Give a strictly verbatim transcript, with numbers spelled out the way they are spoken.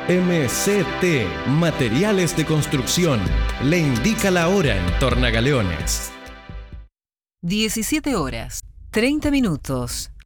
M C T, Materiales de Construcción, le indica la hora en Tornagaleones. diecisiete horas, treinta minutos.